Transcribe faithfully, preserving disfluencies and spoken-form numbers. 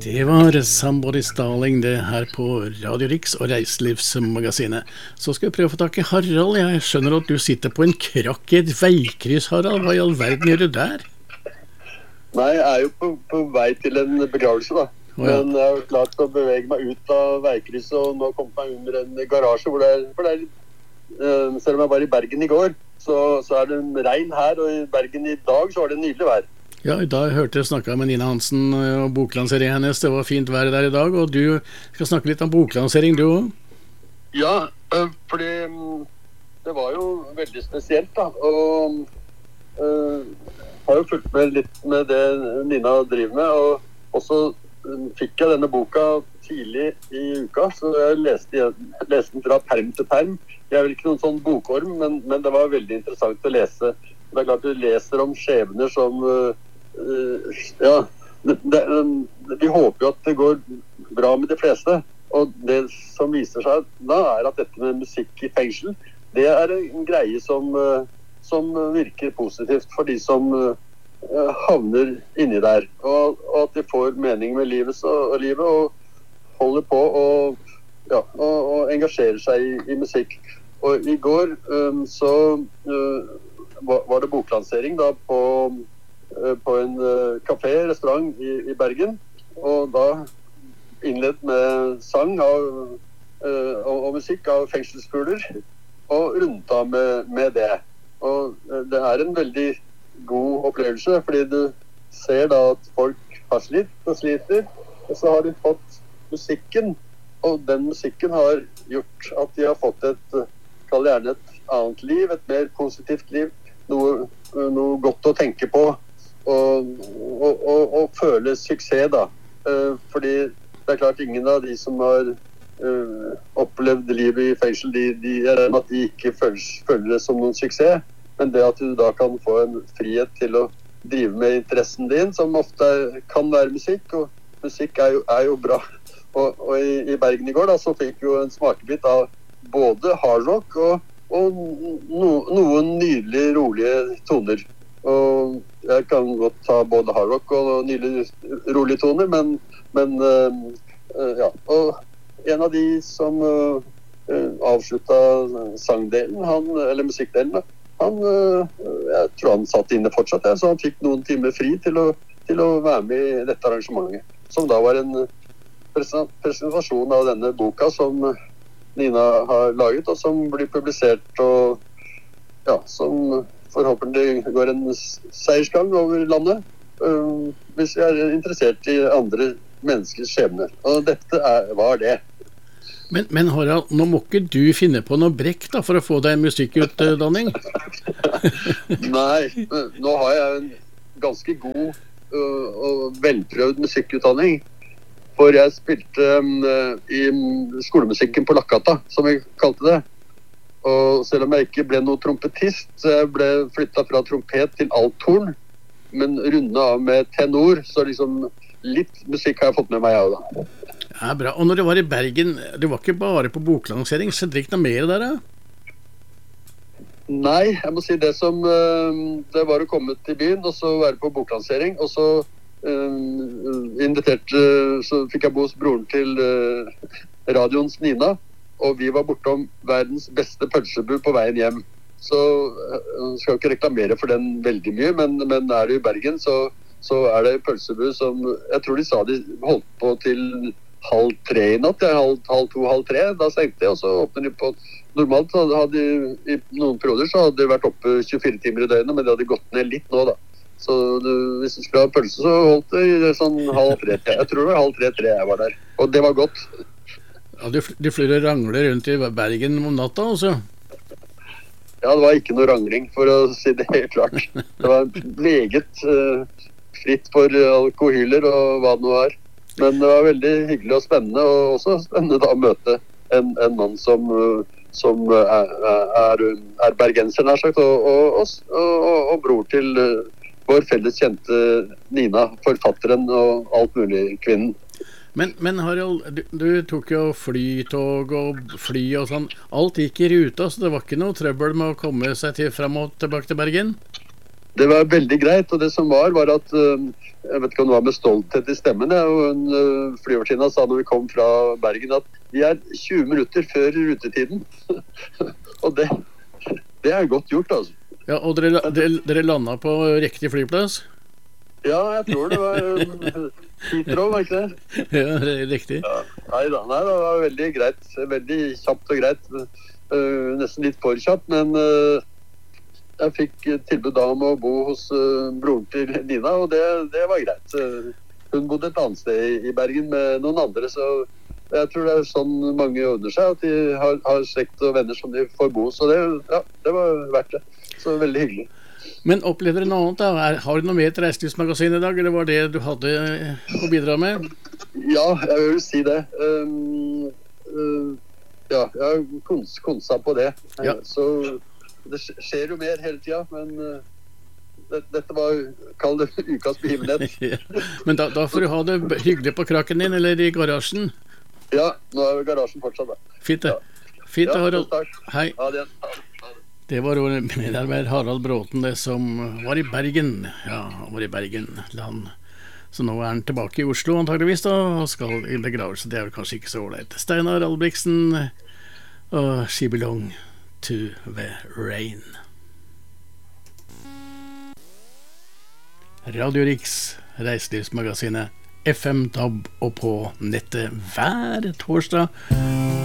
Det var Somebody's Darling, det her på Radio Riks og Reiselivsmagasinet. Så skal jeg prøve å få tak i Harald. Jeg skjønner at du sitter på en krakk i et veikryss, Harald. Hva i all verden gjør du der? Nei, jeg er jo på, på vei til en begravelse da. Oh, ja. Men jeg har klart å bevege meg ut av veikrysset, og nå kom jeg under en garasje hvor det er, hvor det er uh, selv om jeg var i Bergen i går, så, så er det regn her, og i Bergen i dag så var det nydelig vær. Ja, i dag hørte jeg snakket med Nina Hansen og boklanseringen hennes. Det var fint vær der i dag, og du skal snakke litt om boklansering, du også? Ja, fordi det var jo veldig spesielt da, og uh, har jo fulgt med litt med det Nina driver med, og også fikk jeg denne boka tidlig i uka, så jeg leste, leste den fra perm til perm. Jeg er vel ikke noen sånn bokorm, men, men det var veldig interessant å lese. Det er klart du leser om skjebner som uh, Uh, ja, det, det, vi håper jo at det går bra med de fleste, og det som viser seg da er at dette med musikk i fengsel, det er en greie som, uh, som virker positivt for de som uh, havner inni der, og, og at de får mening med livet, så, og, livet og holder på og, ja, og, og engasjerer seg i, i musikk. Og i går um, så uh, var, var det boklansering da på på en uh, kafé, restaurant i, i Bergen, og da innledd med sang av, uh, og, og musikk av fengselsfugler, og rundt av med, med det. Og uh, det er en veldig god opplevelse, fordi du ser da at folk har slitt og sliter, og så har de fått musikken, og den musikken har gjort at de har fått et, kall det gjerne et annet liv, et mer positivt liv, noe, noe godt å tenke på, Og, og, og, og føle suksess da, uh, fordi det er klart ingen av de som har uh, opplevd livet i fengsel, de, de er at de ikke føler, føler det som noen suksess, men det at du da kan få en frihet til å drive med interessen din, som ofte er, kan være musikk, og musikk er jo, er jo bra. Og, og i, i Bergen i går da, så fikk vi jo en smakebit av både hardrock og, og no, noen nydelige, rolige toner. Og jeg kan godt ta både hardrock og nylig rolige toner, men, men uh, uh, ja. Og en av de som uh, uh, avsluttet sangdelen, han, eller musikkdelen, han, uh, jeg tror han satt inne fortsatt, ja, så han fikk noen timer fri til å, til å være med i dette arrangementet, som da var en presentasjon av denne boka som Nina har laget, og som blir publisert, og ja, som forhåpentlig går en seiersgang over landet, uh, hvis jeg er interessert i andre menneskers skjebne. Og dette er, var det. Men, men Harald, nå må ikke du finne på noe brekk da, for å få deg musikkutdanning? Nei, nå har jeg en ganske god uh, og velprøvd musikkutdanning. For jeg spilte um, i skolemusikken på Lakkata, som jeg kalte det. Og selv om jeg ikke ble noen trompetist, så jeg ble flyttet fra trompet til althorn, men rundet av med tenor, så liksom litt musikk har jeg fått med meg av da. Ja, bra. Og når du var i Bergen, du var ikke bare på boklansering, så det ikke noe mer der da? Nei, jeg må si det som, det var å komme til byen, og så være på boklansering, og så um, invitert, så fikk jeg bo hos broren til uh, radioens Nina, og vi var bortom verdens beste pølsebu på veien hjem. Så jeg skal ikke reklamere for den veldig mye, men, men er du i Bergen, så, så er det pølsebu som, jeg tror de sa de holdt på til halv tre i natt, halv, halv to, halv tre, da stengte jeg, og så åpner de på, normalt hadde de, i noen perioder så hadde de vært oppe tjuefire timer i døgnet, men det hadde gått ned litt nå da. Så du, hvis du skulle ha pølse, så holdt det sånn halv tre, jeg tror det var halv tre, tre jeg var der, og det var godt. Ja, du, du flyr og rangler rundt i Bergen om natta også? Ja, det var ikke noe rangling, for å si det helt klart. Det var meget uh, fritt for alkohyler og hva det nå er. Men det var veldig hyggelig og spennende, og også spennende da å møte en, en mann som, uh, som er, er, er bergenser, nær sagt, og, og, og, og, og bror til uh, vår felles kjente Nina, forfatteren og alt mulig kvinnen. Men, men Harald, du, du tok jo flytog og fly og sånn. Alt gikk i ruta, så det var ikke noe trøbbel med å komme seg til frem og tilbake til Bergen? det var veldig greit, og det som var, var at jeg vet ikke om det var med stolthet i stemmen, og en flyvertinne sa når vi kom fra Bergen at vi er tjue minutter før rutetiden. Og det, det er godt gjort, altså. Ja, og dere, dere, dere landet på riktig flyplass? Ja, jeg tror det var Heathrow, var ikke det? Ja, det er riktig. Ja, nei, da, nei, det var veldig greit, veldig kjapt og greit, uh, nesten litt for kjapt, men uh, jeg fikk tilbud da om å bo hos uh, broren til Nina, og det, det var greit. Uh, hun bodde et annet sted i, i Bergen med noen andre, så jeg tror det er sånn mange ordner seg, at de har, har slekt og venner som de får bo, så det, ja, det var verdt det. Så veldig hyggelig. Men opplever du noe annet da? Er, har du noe med et reiselivsmagasin i dag, eller var det du hadde å bidra med? Ja, jeg vil si det. Um, uh, ja, jeg har kons, konsa på det. Ja. Så det skjer jo mer hele tiden, men uh, det, dette var, kall det ukas begivenhet. Ja. Men da, da får du ha det hyggelig på krakken din, eller i garasjen? Ja, nå er garasjen fortsatt da. Fint det. Ja. Fint det, ja, Harald. Hei. Ha det. Ha det. Det var med Harald Bråten, det som var i Bergen. Ja, han var i Bergen land. Så nå er han tilbake i Oslo antageligvis da, og skal i begravelse. Det er vel kanskje ikke så ålreit. Steinar Albrigtsen og She Belong to the Rain. Radio Riks, reiselivsmagasinet, F M, D A B og på nettet hver torsdag